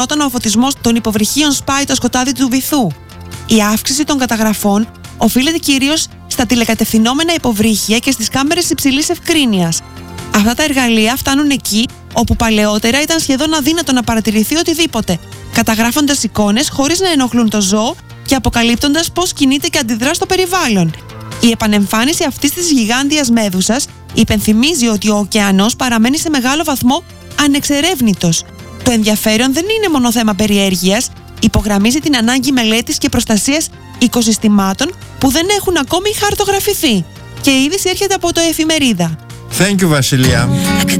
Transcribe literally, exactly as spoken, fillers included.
όταν ο φωτισμός των υποβρυχίων σπάει το σκοτάδι του βυθού. Η αύξηση των καταγραφών οφείλεται κυρίως στα τηλεκατευθυνόμενα υποβρύχια και στις κάμερες υψηλής ευκρίνειας. Αυτά τα εργαλεία φτάνουν εκεί όπου παλαιότερα ήταν σχεδόν αδύνατο να παρατηρηθεί οτιδήποτε, καταγράφοντας εικόνες χωρίς να ενοχλούν το ζώο και αποκαλύπτοντας πώς κινείται και αντιδρά στο περιβάλλον. Η επανεμφάνιση αυτής της γιγάντιας μέδουσας υπενθυμίζει ότι ο ωκεανός παραμένει σε μεγάλο βαθμό ανεξερεύνητος. Το ενδιαφέρον δεν είναι μόνο θέμα περιέργειας, υπογραμμίζει την ανάγκη μελέτης και προστασίας οικοσυστημάτων που δεν έχουν ακόμη χαρτογραφηθεί. Και η είδηση έρχεται από το Εφημερίδα. Thank you, Βασιλεία.